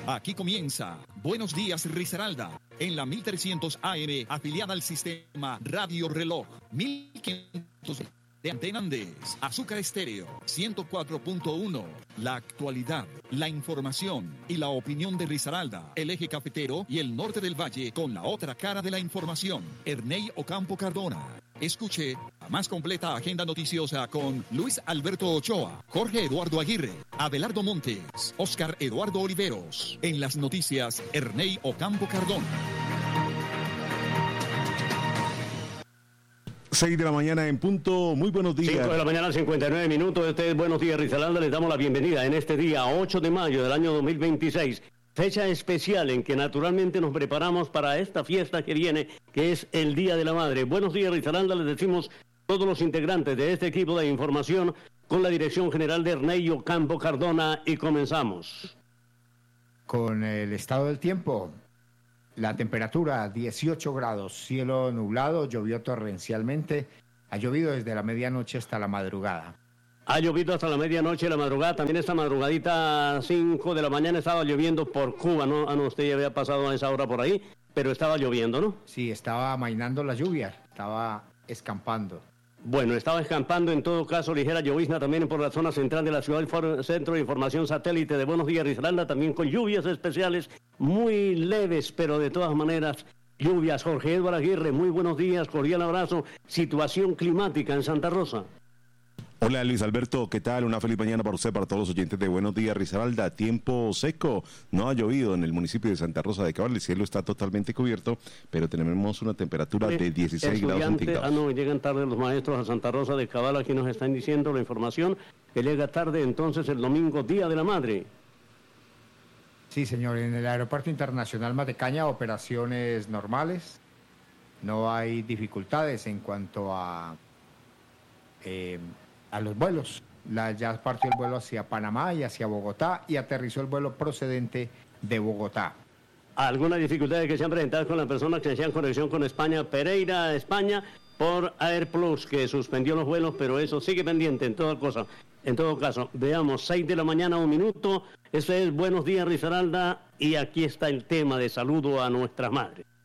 Aquí comienza Buenos Días Risaralda, en la 1300 AM, afiliada al sistema Radio Reloj, 1500 de Antena Andes, Azúcar Estéreo, 104.1, la actualidad, la información y la opinión de Risaralda, el eje cafetero y el norte del valle con la otra cara de la información, Ernei Ocampo Cardona. Escuche la más completa agenda noticiosa con Luis Alberto Ochoa, Jorge Eduardo Aguirre, Abelardo Montes, Oscar Eduardo Oliveros. En las noticias, Ernei Ocampo Cardona. 6 de la mañana en punto. Muy buenos días. 5 de la mañana, 59 minutos. Este es Buenos Días Risaralda. Les damos la bienvenida en este día 8 de mayo del año 2026. Fecha especial en que naturalmente nos preparamos para esta fiesta que viene, que es el Día de la Madre. Buenos días Risaralda, les decimos todos los integrantes de este equipo de información con la dirección general de Ernei Ocampo Cardona, y comenzamos. Con el estado del tiempo, la temperatura 18 grados, cielo nublado, llovió torrencialmente, ha llovido desde la medianoche hasta la madrugada. Ha llovido hasta la medianoche, la madrugada, también esta madrugadita 5 de la mañana estaba lloviendo por Cuba, ¿no? Ah, no, usted ya había pasado a esa hora por ahí, pero estaba lloviendo, ¿no? Sí, estaba amainando la lluvia, estaba escampando. Bueno, estaba escampando, en todo caso, ligera llovizna también por la zona central de la ciudad, el Centro de Información Satélite de Buenos Días Risaralda, también con lluvias especiales, muy leves, pero de todas maneras, lluvias. Jorge Eduardo Aguirre, muy buenos días, cordial abrazo. Situación climática en Santa Rosa. Hola Luis Alberto, ¿qué tal? Una feliz mañana para usted, para todos los oyentes de Buenos Días Risaralda. Tiempo seco, no ha llovido en el municipio de Santa Rosa de Cabal, el cielo está totalmente cubierto, pero tenemos una temperatura de 16 grados centígrados. No, llegan tarde los maestros a Santa Rosa de Cabal, aquí nos están diciendo la información, que llega tarde entonces el domingo, Día de la Madre. Sí, señor, en el Aeropuerto Internacional Matecaña, operaciones normales, no hay dificultades en cuanto a los vuelos. Ya partió el vuelo hacia Panamá y hacia Bogotá y aterrizó el vuelo procedente de Bogotá. Algunas dificultades que se han presentado con las personas que hacían conexión con España, Pereira, España, por AirPlus, que suspendió los vuelos, pero eso sigue pendiente en todo caso. Veamos, 6 de la mañana, 1 minuto. Este es Buenos Días Risaralda y aquí está el tema de saludo a nuestras madres.